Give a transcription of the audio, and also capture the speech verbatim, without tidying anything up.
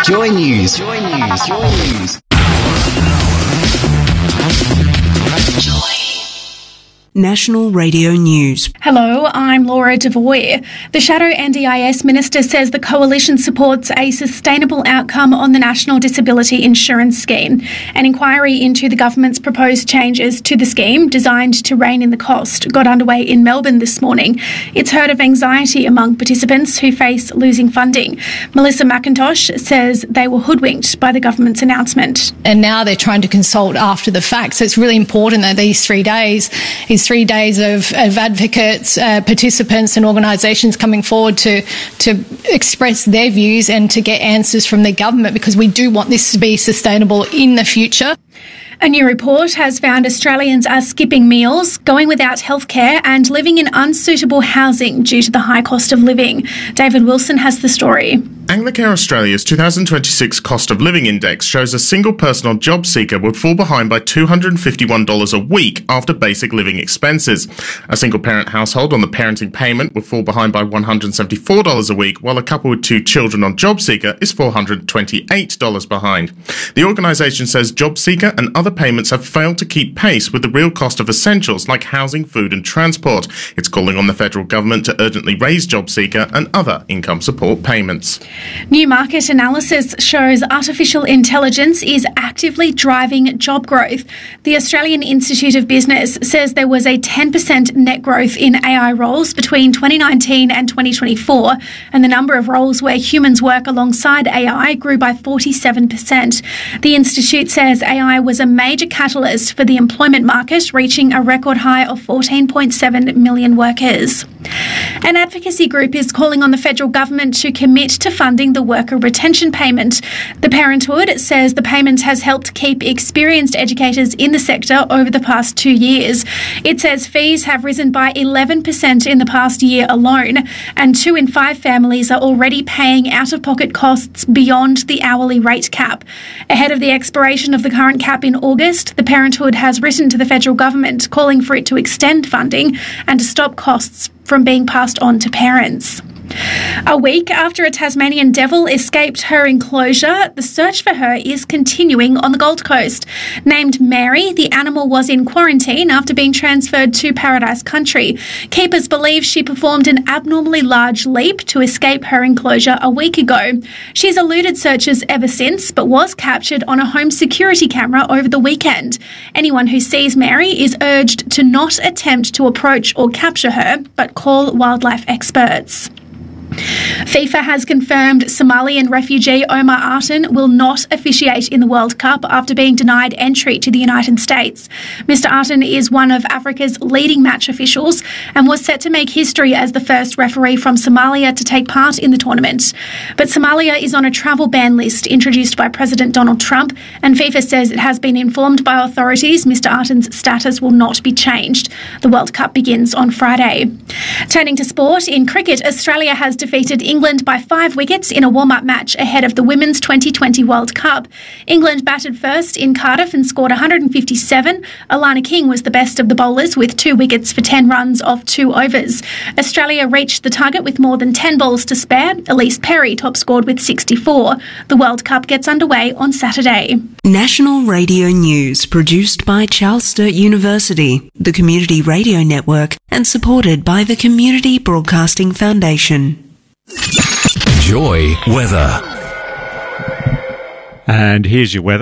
Joy News. Joy News. Joy News. Joy. National Radio News. Hello, I'm Laura Devoy. The Shadow N D I S Minister says the Coalition supports a sustainable outcome on the National Disability Insurance Scheme. An inquiry into the government's proposed changes to the scheme, designed to rein in the cost, got underway in Melbourne this morning. It's heard of anxiety among participants who face losing funding. Melissa McIntosh says they were hoodwinked by the government's announcement. And now they're trying to consult after the fact. So it's really important that these three days is three days of, of advocates, uh, participants and organisations coming forward to to express their views and to get answers from the government, because we do want this to be sustainable in the future. A new report has found Australians are skipping meals, going without healthcare and living in unsuitable housing due to the high cost of living. David Wilson has the story. Anglicare Australia's two thousand twenty-six Cost of Living Index shows a single person or job seeker would fall behind by two hundred fifty-one dollars a week after basic living expenses. A single parent household on the parenting payment would fall behind by one hundred seventy-four dollars a week, while a couple with two children on job seeker is four hundred twenty-eight dollars behind. The organisation says job seeker and other payments have failed to keep pace with the real cost of essentials like housing, food and transport. It's calling on the federal government to urgently raise job seeker and other income support payments. New market analysis shows artificial intelligence is actively driving job growth. The Australian Institute of Business says there was a ten percent net growth in A I roles between twenty nineteen and twenty twenty-four, and the number of roles where humans work alongside A I grew by forty-seven percent. The Institute says A I was a major catalyst for the employment market, reaching a record high of fourteen point seven million workers. An advocacy group is calling on the federal government to commit to funding the worker retention payment. The Parenthood says the payment has helped keep experienced educators in the sector over the past two years. It says fees have risen by eleven percent in the past year alone, and two in five families are already paying out-of-pocket costs beyond the hourly rate cap. Ahead of the expiration of the current cap in August, the Parenthood has written to the federal government calling for it to extend funding and to stop costs from being passed on to parents. A week after a Tasmanian devil escaped her enclosure, the search for her is continuing on the Gold Coast. Named Mary, the animal was in quarantine after being transferred to Paradise Country. Keepers believe she performed an abnormally large leap to escape her enclosure a week ago. She's eluded searchers ever since, but was captured on a home security camera over the weekend. Anyone who sees Mary is urged to not attempt to approach or capture her, but call wildlife experts. FIFA has confirmed Somalian refugee Omar Artan will not officiate in the World Cup after being denied entry to the United States. Mister Artan is one of Africa's leading match officials and was set to make history as the first referee from Somalia to take part in the tournament. But Somalia is on a travel ban list introduced by President Donald Trump, and FIFA says it has been informed by authorities Mister Artan's status will not be changed. The World Cup begins on Friday. Turning to sport, in cricket, Australia has defeated England by five wickets in a warm-up match ahead of the Women's twenty twenty World Cup. England batted first in Cardiff and scored one hundred fifty-seven. Alana King was the best of the bowlers with two wickets for ten runs off two overs. Australia reached the target with more than ten balls to spare. Elise Perry top-scored with sixty-four. The World Cup gets underway on Saturday. National Radio News, produced by Charles Sturt University, the Community Radio Network, and supported by the Community Broadcasting Foundation. Joy weather. And here's your weather.